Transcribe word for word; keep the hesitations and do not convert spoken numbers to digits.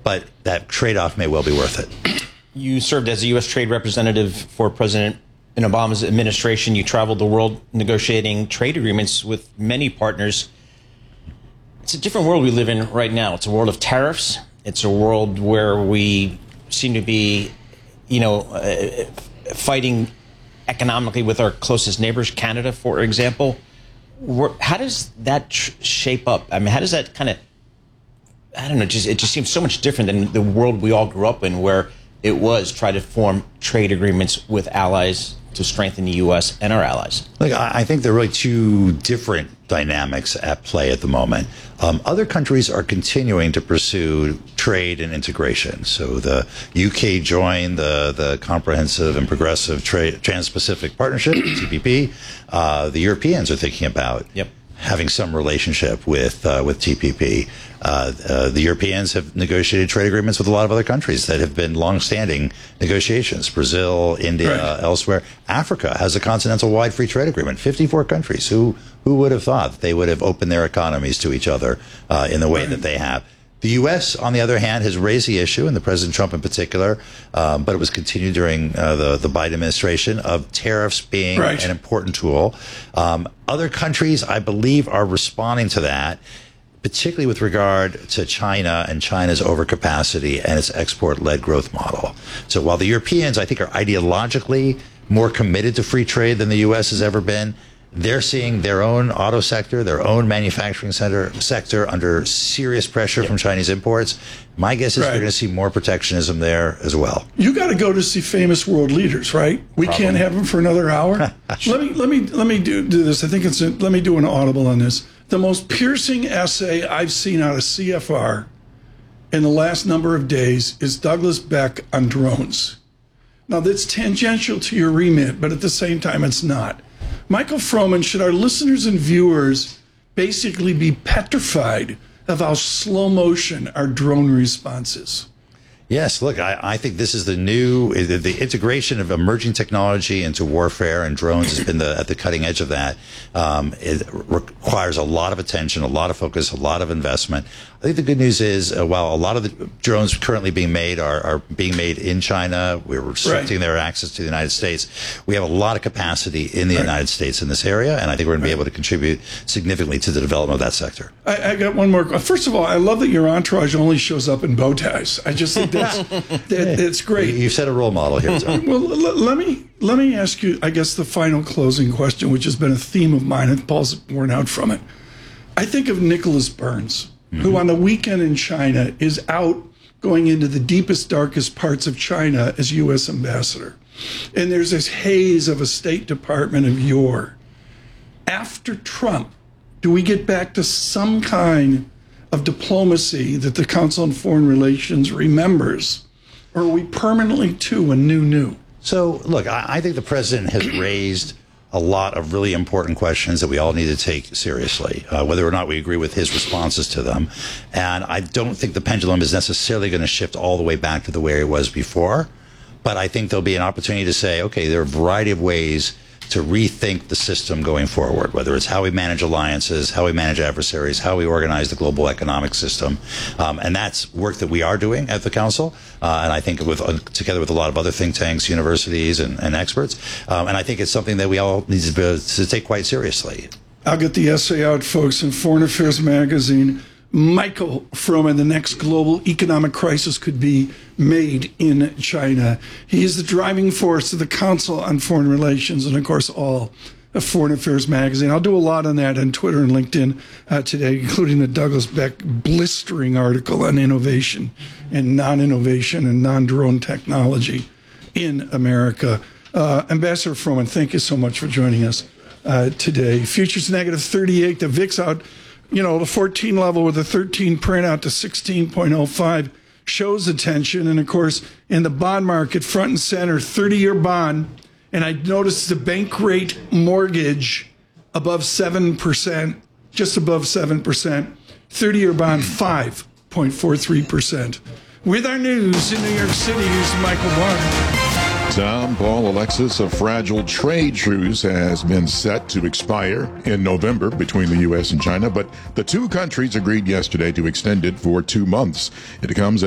but that trade-off may well be worth it. You served as a U S trade representative for President in Obama's administration. You traveled the world negotiating trade agreements with many partners. It's a different world we live in right now. It's a world of tariffs. It's a world where we seem to be, you know, uh, fighting economically with our closest neighbors, Canada, for example. We're, how does that tr- shape up? I mean, how does that kind of, I don't know, just it just seems so much different than the world we all grew up in, where it was try to form trade agreements with allies to strengthen the U S and our allies. Look, I think there are really two different dynamics at play at the moment. Um, other countries are continuing to pursue trade and integration. So the U K joined the, the Comprehensive and Progressive Trade Trans-Pacific Partnership, T P P. Uh, the Europeans are thinking about yep. having some relationship with uh, with T P P. Uh, uh, the Europeans have negotiated trade agreements with a lot of other countries that have been long-standing negotiations. Brazil, India, right. uh, elsewhere. Africa has a continental-wide free trade agreement. fifty-four countries. Who who would have thought they would have opened their economies to each other uh, in the way right. that they have? The U S, on the other hand, has raised the issue, and the President Trump in particular, um, but it was continued during uh, the, the Biden administration, of tariffs being right. an important tool. Um, other countries, I believe, are responding to that, particularly with regard to China and China's overcapacity and its export-led growth model. So while the Europeans, I think, are ideologically more committed to free trade than the U S has ever been, they're seeing their own auto sector, their own manufacturing center, sector under serious pressure yep. from Chinese imports. My guess is right. we're going to see more protectionism there as well. You got to go to see famous world leaders, right? We Probably. Can't have them for another hour. let me let me let me do, do this. I think it's a, let me do an audible on this. The most piercing essay I've seen out of C F R in the last number of days is Douglas Beck on drones. Now that's tangential to your remit, but at the same time, it's not. Michael Froman, should our listeners and viewers basically be petrified of how slow motion our drone response is? Yes, look, I, I think this is the new, the, the integration of emerging technology into warfare, and drones has been the, at the cutting edge of that. Um, it requires a lot of attention, a lot of focus, a lot of investment. I think the good news is, uh, while a lot of the drones currently being made are, are being made in China, we're restricting right. their access to the United States. We have a lot of capacity in the right. United States in this area, and I think we're going to be able to contribute significantly to the development of that sector. I, I got one more. First of all, I love that your entourage only shows up in bow ties. I just think that's that, that's great. You've set a role model here, Tom. Well, l- let me let me ask you, I guess, the final closing question, which has been a theme of mine, and Paul's borne out from it. I think of Nicholas Burns, mm-hmm. who on the weekend in China is out going into the deepest, darkest parts of China as U S ambassador. And there's this haze of a State Department of yore. After Trump, do we get back to some kind of diplomacy that the Council on Foreign Relations remembers? Or are we permanently to a new new? So, look, I, I think the president has raised a lot of really important questions that we all need to take seriously, uh, whether or not we agree with his responses to them. And I don't think the pendulum is necessarily going to shift all the way back to the way it was before. But I think there'll be an opportunity to say, okay, there are a variety of ways to rethink the system going forward, whether it's how we manage alliances, how we manage adversaries, how we organize the global economic system. Um, and that's work that we are doing at the Council. Uh, and I think with uh, together with a lot of other think tanks, universities, and, and experts. Um, and I think it's something that we all need to, be, to take quite seriously. I'll get the essay out, folks, in Foreign Affairs Magazine. Michael Froman, the next global economic crisis could be made in China. He is the driving force of the Council on Foreign Relations and, of course, all of Foreign Affairs Magazine. I'll do a lot on that on Twitter and LinkedIn uh, today, including the Douglas Beck blistering article on innovation and non-innovation and non-drone technology in America. Uh, Ambassador Froman, thank you so much for joining us uh, today. Futures negative thirty-eight, the V I X out, you know, the fourteen level with a thirteen print out to sixteen point oh five shows attention. And, of course, in the bond market, front and center, thirty-year bond. And I noticed the bank rate mortgage above seven percent, just above seven percent. thirty-year bond, five point four three percent. With our news in New York City, here's Michael Barr. Tom, Paul, Alexis, a fragile trade truce has been set to expire in November between the U S and China, but the two countries agreed yesterday to extend it for two months. It comes